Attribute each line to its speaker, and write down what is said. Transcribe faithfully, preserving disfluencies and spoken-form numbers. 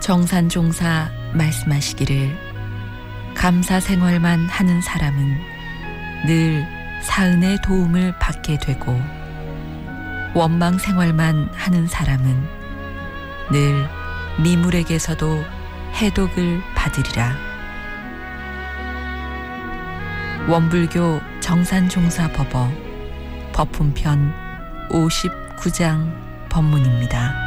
Speaker 1: 정산종사 말씀하시기를 감사 생활만 하는 사람은 늘 사은의 도움을 받게 되고 원망 생활만 하는 사람은 늘 미물에게서도 해독을 받으리라. 원불교 정산종사법어 법훈편 오십구 장 법문입니다.